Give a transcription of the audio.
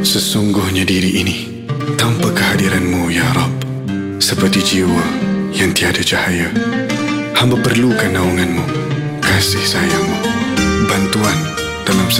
Sesungguhnya diri ini tanpa kehadiran-Mu ya Rabb, seperti jiwa yang tiada cahaya. Hamba perlukan naungan-Mu, kasih sayang-Mu, bantuan dalam